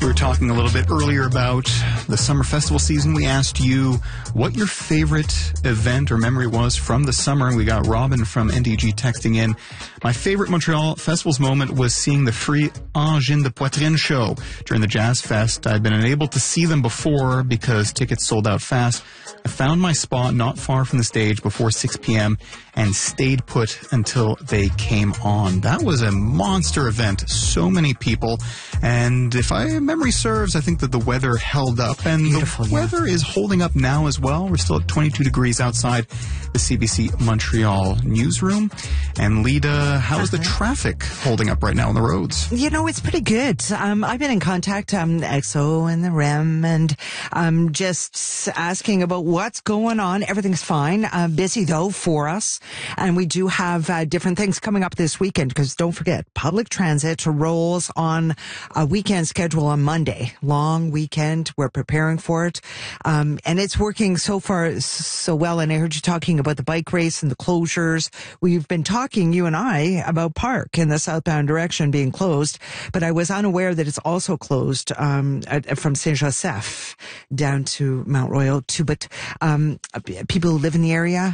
We were talking a little bit earlier about the summer festival season. We asked you what your favorite event or memory was from the summer. We got Robin from NDG texting in. My favorite Montreal Festivals moment was seeing the free Angine de Poitrine show during the Jazz Fest. I'd been unable to see them before because tickets sold out fast. I found my spot not far from the stage before 6 p.m. and stayed put until they came on. That was a monster event. So many people. And if memory serves, I think that the weather held up. And the weather is holding up now as well. We're still at 22 degrees outside the CBC Montreal newsroom. And Lita, how is the traffic holding up right now on the roads? You know, it's pretty good. I've been in contact, EXO and the REM, and just asking about what's going on. Everything's fine. Busy though for us. And we do have different things coming up this weekend, because don't forget, public transit rolls on a weekend schedule on Monday. Long weekend. We're preparing for it. And it's working so far so well. And I heard you talking about the bike race and the closures. We've been talking, you and I, about Park in the southbound direction being closed, but I was unaware that it's also closed from Saint-Joseph down to Mount Royal too. But people who live in the area,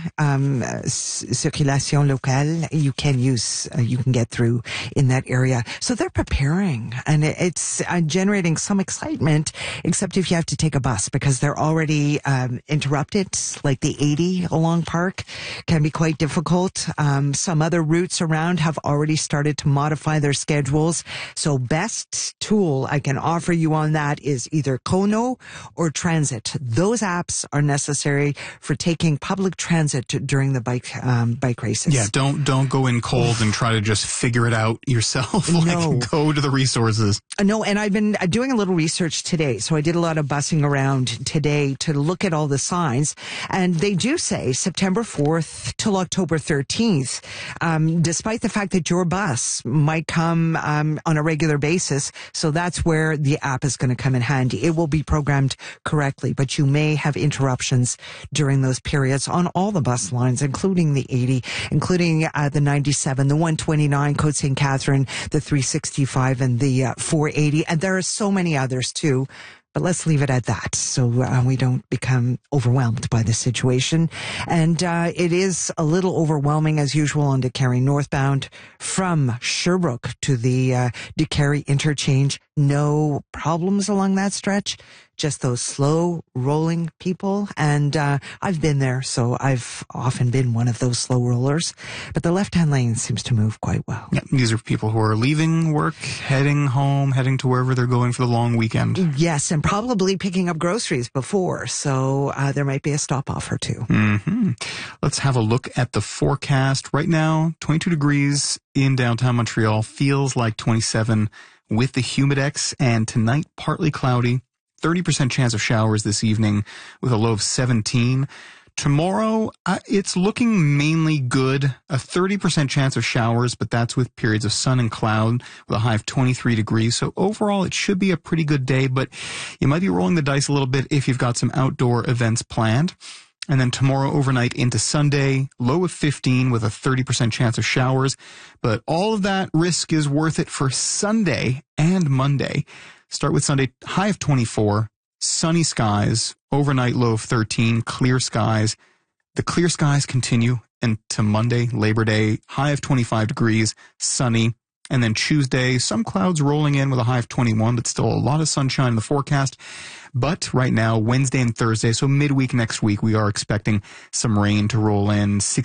circulation locale, you can get through in that area. So they're preparing, and it's generating some excitement, except if you have to take a bus, because they're already interrupted. Like the 80 along Park can be quite difficult. Some other routes around have already started to modify their schedules. So best tool I can offer you on that is either Kono or Transit. Those apps are necessary for taking public transit during the bike races. Yeah, don't go in cold and try to just figure it out yourself. No. Go to the resources. No, and I've been doing a little research today. So I did a lot of bussing around today to look at all the signs. And they do say September 4th till October 13th, despite the fact that your bus might come on a regular basis. So that's where the app is going to come in handy. It will be programmed correctly, but you may have interruptions during those periods on all the bus lines, including the 80, including the 97, the 129, Côte St. Catherine, the 365, and the 480. And there are so many others too. But let's leave it at that, so we don't become overwhelmed by the situation. And it is a little overwhelming, as usual, on DeCarry northbound from Sherbrooke to the DeCarry interchange. No problems along that stretch, just those slow rolling people. And I've been there, so I've often been one of those slow rollers. But the left-hand lane seems to move quite well. Yeah, these are people who are leaving work, heading home, heading to wherever they're going for the long weekend. Yes, and probably picking up groceries before, so there might be a stop-off or two. Mm-hmm. Let's have a look at the forecast. Right now, 22 degrees in downtown Montreal, feels like 27 with the Humidex, and tonight, partly cloudy, 30% chance of showers this evening with a low of 17. Tomorrow, it's looking mainly good. A 30% chance of showers, but that's with periods of sun and cloud with a high of 23 degrees. So overall, it should be a pretty good day, but you might be rolling the dice a little bit if you've got some outdoor events planned. And then tomorrow overnight into Sunday, low of 15 with a 30% chance of showers. But all of that risk is worth it for Sunday and Monday. Start with Sunday, high of 24, sunny skies, overnight low of 13, clear skies. The clear skies continue into Monday, Labor Day, high of 25 degrees, sunny. And then Tuesday, some clouds rolling in with a high of 21, but still a lot of sunshine in the forecast. But right now, Wednesday and Thursday, so midweek next week, we are expecting some rain to roll in.